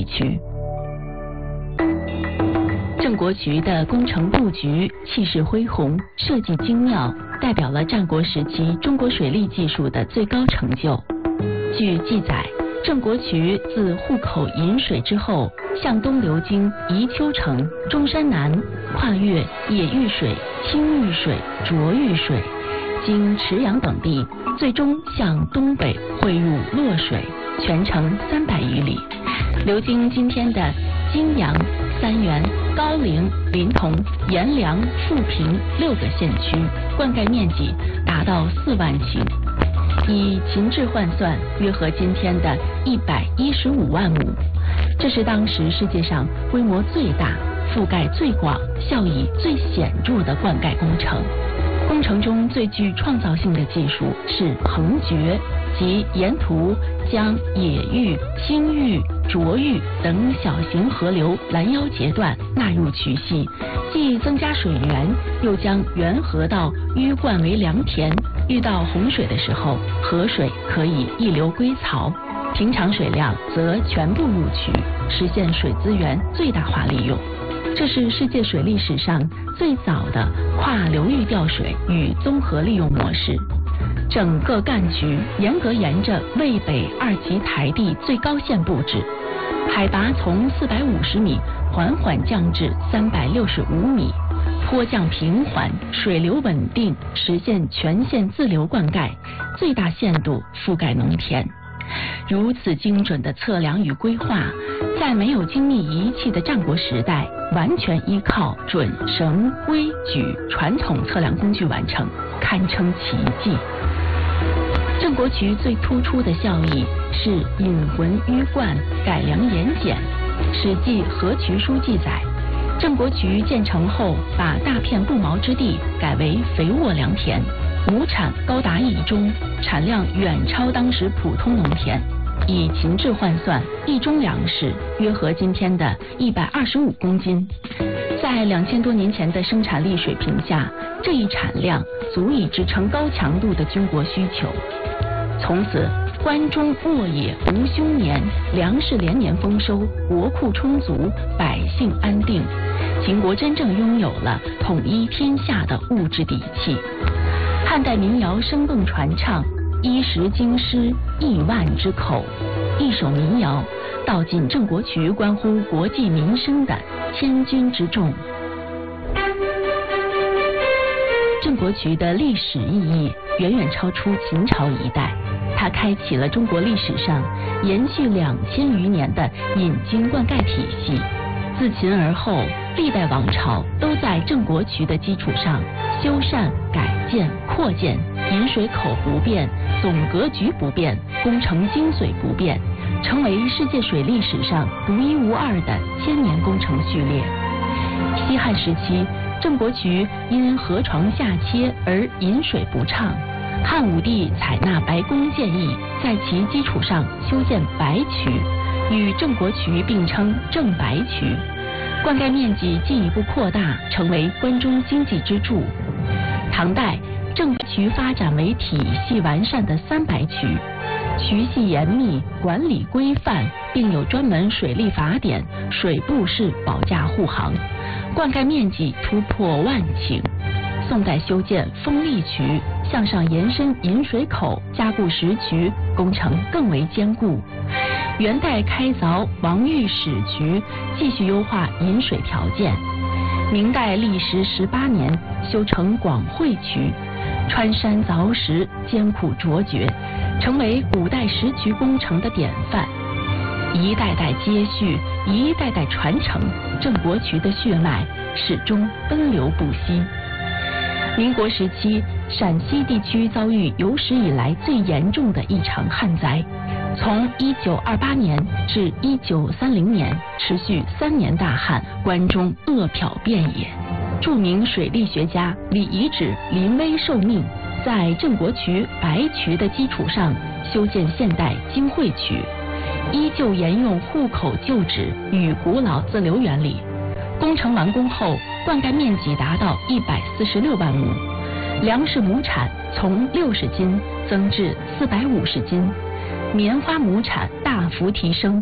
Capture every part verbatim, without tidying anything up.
区。郑国渠的工程布局气势恢宏，设计精妙，代表了战国时期中国水利技术的最高成就。据记载，郑国渠自户口引水之后，向东流经宜丘城、中山南，跨越野玉水、青玉水、浊玉水，经池阳等地，最终向东北汇入洛水，全程三百余里，流经今天的金阳、三原、高陵、临潼、阎良、富平六个县区，灌溉面积达到四万顷，以秦制换算，约合今天的一百一十五万亩。这是当时世界上规模最大、覆盖最广、效益最显著的灌溉工程。工程中最具创造性的技术是横决，即沿途将野玉、青玉、浊玉等小型河流拦腰截断，纳入渠系，既增加水源，又将原河道淤灌为良田。遇到洪水的时候，河水可以一流归槽，平常水量则全部入渠，实现水资源最大化利用。这是世界水利史上最早的跨流域调水与综合利用模式。整个干渠严格沿着渭北二级台地最高线布置，海拔从四百五十米缓缓降至三百六十五米，坡降平缓，水流稳定，实现全线自流灌溉，最大限度覆盖农田。如此精准的测量与规划，在没有精密仪器的战国时代，完全依靠准绳、规矩传统测量工具完成，堪称奇迹。郑国渠最突出的效益是引浑淤灌、改良盐碱。《史记·河渠书》记载，郑国渠建成后，把大片不毛之地改为肥沃良田，亩产高达一中，产量远超当时普通农田。以秦制换算，一中粮食约合今天的一百二十五公斤。在两千多年前的生产力水平下，这一产量足以支撑高强度的军国需求。从此，关中沃野无休年，粮食连年丰收，国库充足，百姓安定。秦国真正拥有了统一天下的物质底气。汉代民谣生动传唱，衣食经师，亿万之口。一首民谣道尽郑国渠关乎国计民生的千钧之重。郑国渠的历史意义远远超出秦朝一代，它开启了中国历史上延续两千余年的引经灌溉体系。自秦而后，历代王朝都在郑国渠的基础上修缮、改建、扩建，引水口不变，总格局不变，工程精髓不变，成为世界水利史上独一无二的千年工程序列。西汉时期，郑国渠因河床下切而引水不畅，汉武帝采纳白宫建议，在其基础上修建白渠，与郑国渠并称郑白渠，灌溉面积进一步扩大，成为关中经济支柱。唐代，郑白渠发展为体系完善的三白渠，渠系严密，管理规范，并有专门水利法典，水部式保驾护航，灌溉面积突破万顷。宋代修建丰利渠，向上延伸引水口，加固石渠，工程更为坚固。元代开凿王峪始渠，继续优化引水条件。明代历时十八年，修成广惠渠，穿山凿石，艰苦卓绝，成为古代石渠工程的典范。一代代接续，一代代传承，郑国渠的血脉始终奔流不息。民国时期，陕西地区遭遇有史以来最严重的一场旱灾，从一九二八年至一九三零年，持续三年大旱，关中饿殍遍野。著名水利学家李遗址临危受命，在郑国渠白渠的基础上修建现代金惠渠，依旧沿用户口旧址与古老自流原理。工程完工后，灌溉面积达到一百四十六万亩，粮食亩产从六十斤增至四百五十斤，棉花亩产大幅提升，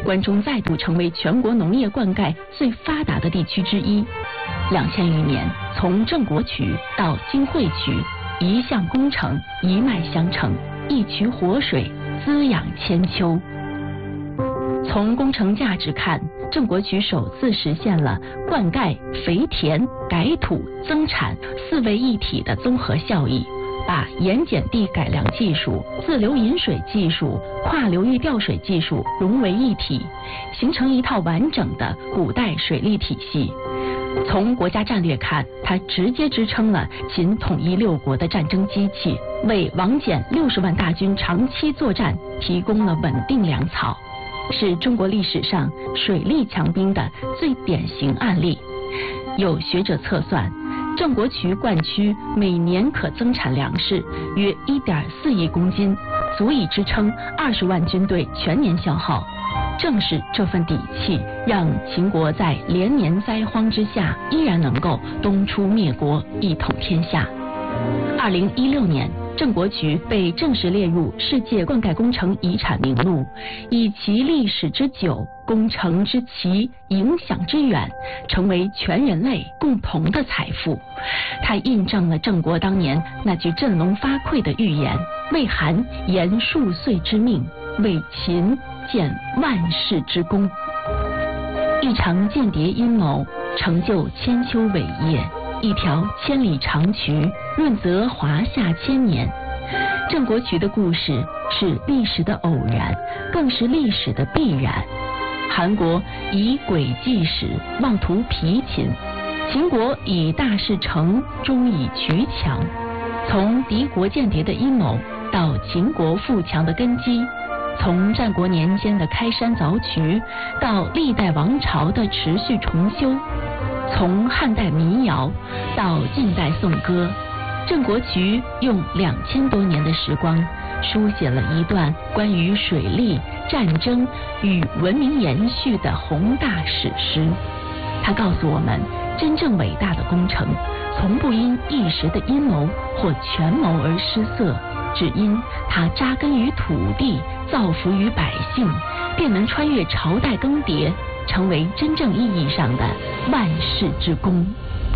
关中再度成为全国农业灌溉最发达的地区之一。两千余年，从郑国渠到金汇渠，一项工程一脉相承，一渠活水，滋养千秋。从工程价值看，郑国渠首次实现了灌溉、肥田、改土、增产四位一体的综合效益，把盐碱地改良技术、自流引水技术、跨流域调水技术融为一体，形成一套完整的古代水利体系。从国家战略看，它直接支撑了秦统一六国的战争机器，为王翦六十万大军长期作战提供了稳定粮草，是中国历史上水利强兵的最典型案例。有学者测算，郑国渠灌区每年可增产粮食约 一点四亿公斤，足以支撑二十万军队全年消耗。正是这份底气，让秦国在连年灾荒之下依然能够东出灭国，一统天下。二零一六年，郑国渠被正式列入世界灌溉工程遗产名录，以其历史之久、工程之奇、影响之远，成为全人类共同的财富。它印证了郑国当年那句振聋发聩的预言：为韩延数岁之命，为秦建万世之功。一场间谍阴谋成就千秋伟业，一条千里长渠润泽华夏千年。郑国渠的故事是历史的偶然，更是历史的必然。韩国以诡计始，妄图疲秦；秦国以大事成，终以渠强。从敌国间谍的阴谋到秦国富强的根基，从战国年间的开山凿渠到历代王朝的持续重修，从汉代民谣到近代颂歌，郑国渠用两千多年的时光，书写了一段关于水利、战争与文明延续的宏大史诗。它告诉我们，真正伟大的工程，从不因一时的阴谋或权谋而失色，只因它扎根于土地，造福于百姓，便能穿越朝代更迭，成为真正意义上的万世之功。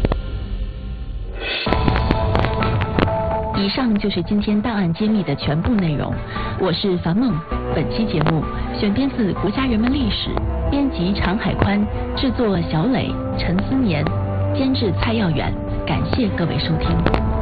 以上就是今天档案揭秘的全部内容，我是樊梦。本期节目选编自《国家人文历史》，编辑常海宽，制作小磊、陈思年，监制蔡耀远。感谢各位收听。